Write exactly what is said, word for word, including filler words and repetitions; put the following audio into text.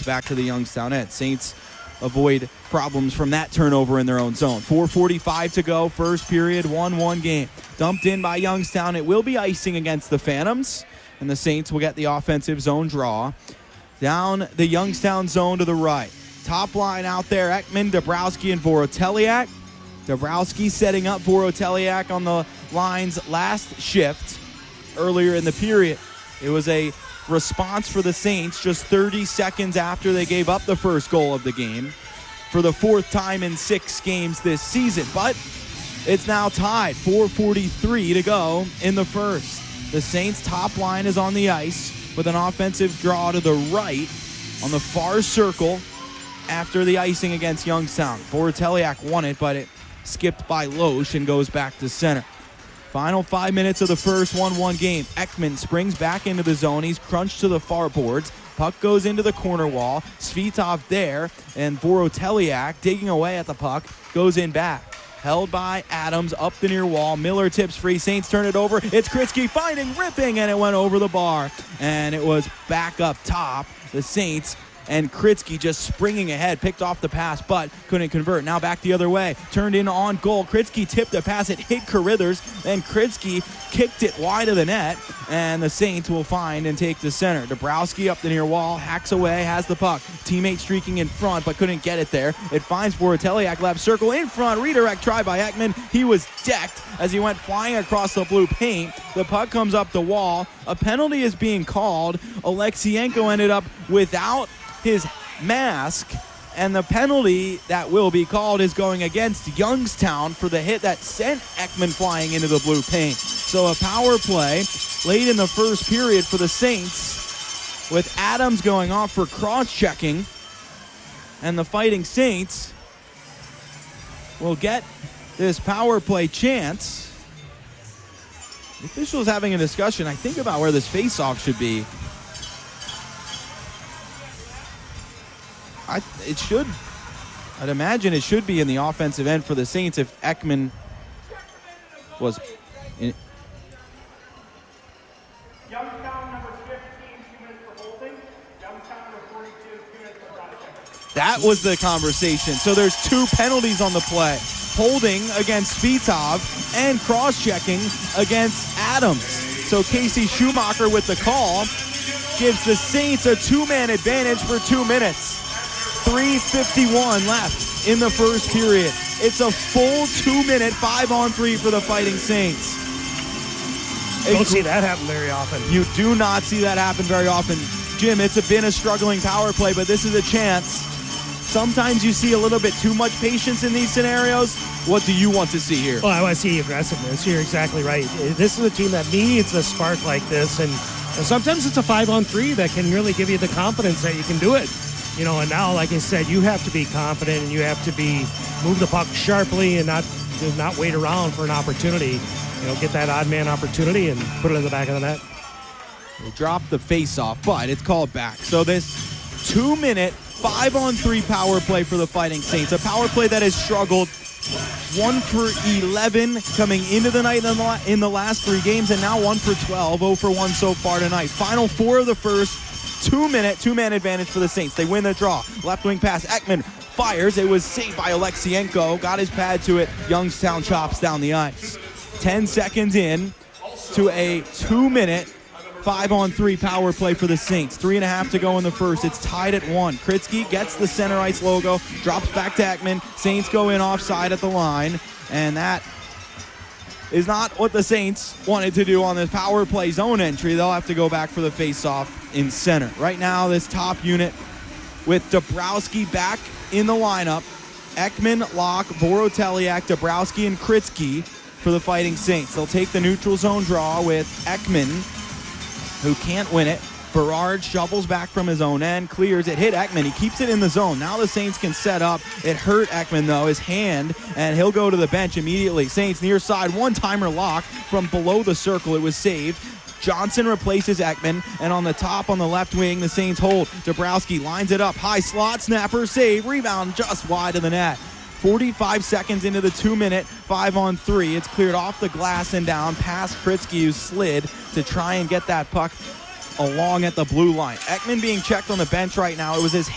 back to the Youngstown end. Saints avoid problems from that turnover in their own zone. four forty-five to go, first period, one one game. Dumped in by Youngstown. It will be icing against the Phantoms, and the Saints will get the offensive zone draw. Down the Youngstown zone to the right. Top line out there, Ekman, Dabrowski, and Voroteliak. Dabrowski setting up Voroteliak on the line's last shift earlier in the period. It was a response for the Saints just thirty seconds after they gave up the first goal of the game for the fourth time in six games this season. But it's now tied, four forty-three to go in the first. The Saints' top line is on the ice with an offensive draw to the right on the far circle after the icing against Youngstown. Voroteliak won it, but it skipped by Loesch and goes back to center. Final five minutes of the first one one game. Ekman springs back into the zone. He's crunched to the far boards. Puck goes into the corner wall. Svitov there, and Voroteliak digging away at the puck. Goes in back. Held by Adams up the near wall. Miller tips free. Saints turn it over. It's Kritzky finding Ripping, and it went over the bar. And it was back up top. The Saints and Kritzky just springing ahead, picked off the pass, but couldn't convert. Now back the other way, turned in on goal. Kritzky tipped the pass, it hit Carithers, and Kritzky kicked it wide of the net, and the Saints will find and take the center. Dabrowski up the near wall, hacks away, has the puck. Teammate streaking in front, but couldn't get it there. It finds Voroteliak, left circle in front, redirect try by Ekman. He was decked as he went flying across the blue paint. The puck comes up the wall. A penalty is being called. Oleksienko ended up without his mask, and the penalty that will be called is going against Youngstown for the hit that sent Ekman flying into the blue paint. So a power play late in the first period for the Saints, with Adams going off for cross-checking, and the Fighting Saints will get this power play chance. The officials having a discussion, I think, about where this face-off should be. I, it should, I'd imagine it should be in the offensive end for the Saints if Ekman was in. Youngstown number fifteen, two minutes for holding. Youngstown number forty-two, two minutes for cross-checking. That was the conversation. So there's two penalties on the play. Holding against Svitov and cross-checking against Adams. So Casey Schumacher with the call gives the Saints a two-man advantage for two minutes. three fifty-one left in the first period. It's a full two-minute five-on-three for the Fighting Saints. Don't it, see that happen very often. You do not see that happen very often. Jim, it's a, been a struggling power play, but this is a chance. Sometimes you see a little bit too much patience in these scenarios. What do you want to see here? Well, I want to see aggressiveness. You're exactly right. This is a team that needs a spark like this, and, and sometimes it's a five-on-three that can really give you the confidence that you can do it. You know, and now, like I said, you have to be confident and you have to be move the puck sharply and not not wait around for an opportunity. You know, get that odd man opportunity and put it in the back of the net. They drop the face-off, but it's called back. So this two-minute, five-on-three power play for the Fighting Saints, a power play that has struggled one for eleven coming into the night in the last three games, and now one for twelve, oh for one so far tonight. Final four of the first. Two-minute, two-man advantage for the Saints. They win the draw. Left wing pass. Ekman fires. It was saved by Oleksienko. Got his pad to it. Youngstown chops down the ice. Ten seconds in to a two-minute, five-on-three power play for the Saints. Three and a half to go in the first. It's tied at one. Kritzky gets the center ice logo. Drops back to Ekman. Saints go in offside at the line. And that is not what the Saints wanted to do on this power play zone entry. They'll have to go back for the face-off in center. Right now, this top unit with Dabrowski back in the lineup. Ekman, Locke, Voroteliak, Dabrowski, and Kritzky for the Fighting Saints. They'll take the neutral zone draw with Ekman, who can't win it. Berard shovels back from his own end, clears it, hit Ekman. He keeps it in the zone. Now the Saints can set up. It hurt Ekman, though, his hand, and he'll go to the bench immediately. Saints near side, one-timer Lock from below the circle. It was saved. Johnson replaces Ekman, and on the top on the left wing, the Saints hold. Dabrowski lines it up. High slot, snapper, save, rebound just wide of the net. forty-five seconds into the two-minute five-on-three. It's cleared off the glass and down past Kritzky, who slid to try and get that puck along at the blue line. Ekman being checked on the bench right now. It was his